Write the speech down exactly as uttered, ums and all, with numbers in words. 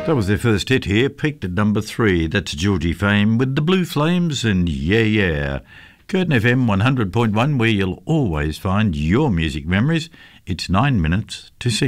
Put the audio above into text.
That was their first hit here, peaked at number three. That's Georgie Fame with the Blue Flames and Yeah Yeah. Curtin F M one hundred point one, where you'll always find your music memories. It's nine minutes to six.